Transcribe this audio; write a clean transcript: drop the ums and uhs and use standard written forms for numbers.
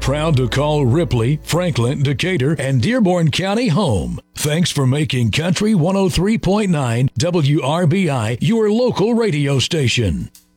proud to call Ripley, Franklin, Decatur, and Dearborn County home. Thanks for making Country 103.9 WRBI your local radio station.